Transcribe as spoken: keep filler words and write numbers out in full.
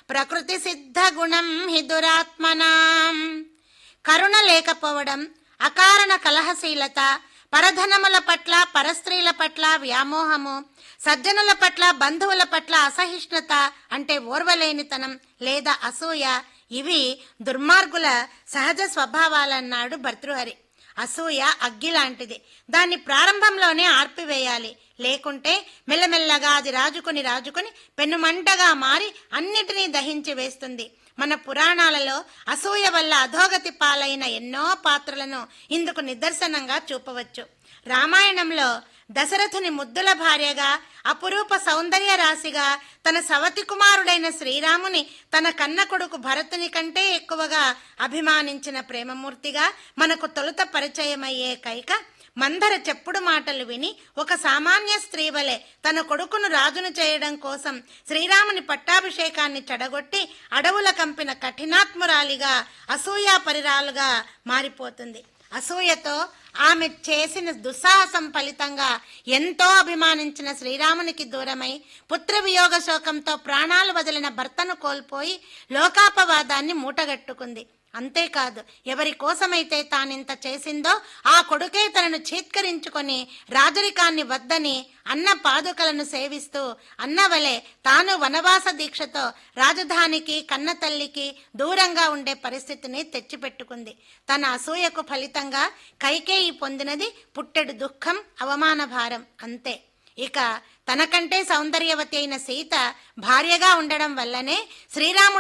ప్రకృతి సిద్ధ గుణం హి దురాత్మనాం. కరుణ లేకపోవడం, అకారణ కలహశీలత, పరధనముల పట్ల పరస్త్రీల పట్ల వ్యామోహము, సజ్జనుల పట్ల బంధువుల పట్ల అసహిష్ణుత అంటే ఓర్వలేనితనం లేదా అసూయ ఇవి దుర్మార్గుల సహజ స్వభావాలన్నాడు భర్తృహరి. అసూయ అగ్గి లాంటిది, దాన్ని ప్రారంభంలోనే ఆర్పివేయాలి, లేకుంటే మెల్లమెల్లగా అది రాజుకుని రాజుకుని పెనుమంటగా మారి అన్నిటినీ దహించి వేస్తుంది. మన పురాణాలలో అసూయ వల్ల అధోగతి పాలైన ఎన్నో పాత్రలను ఇందుకు నిదర్శనంగా చూపవచ్చు. రామాయణంలో దశరథుని ముద్దుల భార్యగా, అపురూప సౌందర్య రాశిగా, తన సవతి కుమారుడైన శ్రీరాముని తన కన్న కొడుకు భరతుని కంటే ఎక్కువగా అభిమానించిన ప్రేమమూర్తిగా మనకు తొలుత పరిచయమయ్యే కైక మందర చెప్పుడు మాటలు విని ఒక సామాన్య స్త్రీ వలె తన కొడుకును రాజును చేయడం కోసం శ్రీరాముని పట్టాభిషేకాన్ని చెడగొట్టి అడవుల కంపిన కఠినాత్మురాలిగా, అసూయా పరిరాలుగా మారిపోతుంది. అసూయతో ఆమె చేసిన దుస్సాహసం ఫలితంగా ఎంతో అభిమానించిన శ్రీరామునికి దూరమై పుత్ర వియోగ శోకంతో ప్రాణాలు వదిలిన భర్తను కోల్పోయి లోకాపవాదాన్ని మూటగట్టుకుంది. అంతేకాదు, ఎవరి కోసమైతే తానింత చేసిందో ఆ కొడుకే తనను చీత్కరించుకొని రాజరికాన్ని వద్దని అన్న పాదుకలను సేవిస్తూ అన్నవలే తాను వనవాస దీక్షతో రాజధానికి కన్న తల్లికి దూరంగా ఉండే పరిస్థితిని తెచ్చిపెట్టుకుంది. తన అసూయకు ఫలితంగా కైకేయి పొందినది పుట్టెడు దుఃఖం, అవమాన భారం అంతే. ఇక తనకంటే సౌందర్యవతి అయిన సీత భార్యగా ఉండడం వల్లనే శ్రీరాముడు